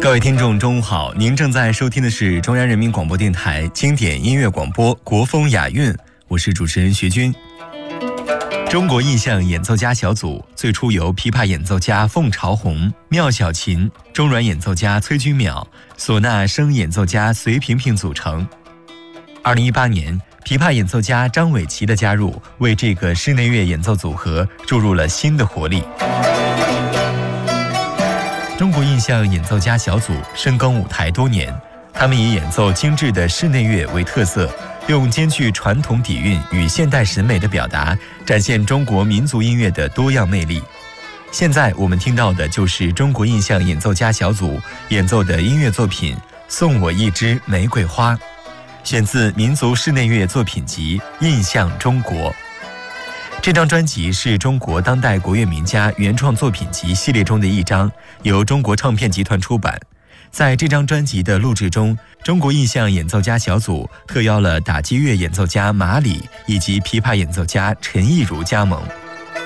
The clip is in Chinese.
各位听众中午好，您正在收听的是中央人民广播电台经典音乐广播国风雅韵，我是主持人学军。中国印象演奏家小组最初由琵琶演奏家凤朝红、妙小琴、中阮演奏家崔君淼、唢呐声演奏家隋萍萍组成。2018年，琵琶演奏家张伟琪的加入，为这个室内乐演奏组合注入了新的活力。中国印象演奏家小组深耕舞台多年，他们以演奏精致的室内乐为特色，用兼具传统底蕴与现代审美的表达，展现中国民族音乐的多样魅力。现在我们听到的就是中国印象演奏家小组演奏的音乐作品《送我一支玫瑰花》，选自民族室内乐作品集《印象中国》。这张专辑是中国当代国乐名家原创作品集系列中的一张，由中国唱片集团出版。在这张专辑的录制中，中国印象演奏家小组特邀了打击乐演奏家马里以及琵琶演奏家陈亦儒加盟。